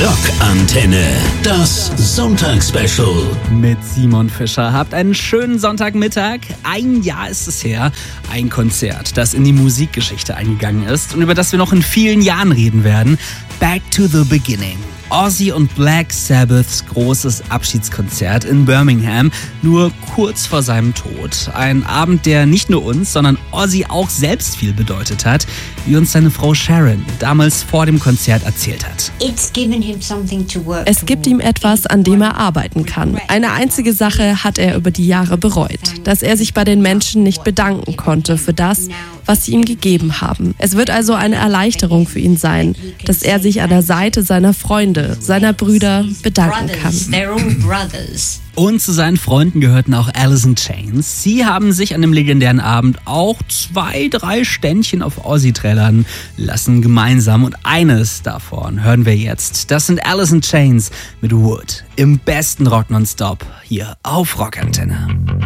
Rockantenne, das Sonntagsspecial. Mit Simon Fischer. Habt einen schönen Sonntagmittag. Ein Jahr ist es her. Ein Konzert, das in die Musikgeschichte eingegangen ist und über das wir noch in vielen Jahren reden werden. Back to the Beginning. Ozzy und Black Sabbaths großes Abschiedskonzert in Birmingham, nur kurz vor seinem Tod. Ein Abend, der nicht nur uns, sondern Ozzy auch selbst viel bedeutet hat, wie uns seine Frau Sharon damals vor dem Konzert erzählt hat. Es gibt ihm etwas, an dem er arbeiten kann. Eine einzige Sache hat er über die Jahre bereut, dass er sich bei den Menschen nicht bedanken konnte für das, was sie ihm gegeben haben. Es wird also eine Erleichterung für ihn sein, dass er sich an der Seite seiner Freunde, seiner Brüder bedanken kann. Und zu seinen Freunden gehörten auch Alice in Chains. Sie haben sich an dem legendären Abend auch 2-3 Ständchen auf Ozzy trällern lassen gemeinsam. Und eines davon hören wir jetzt. Das sind Alice in Chains mit Wood im besten Rock nonstop hier auf Rockantenne.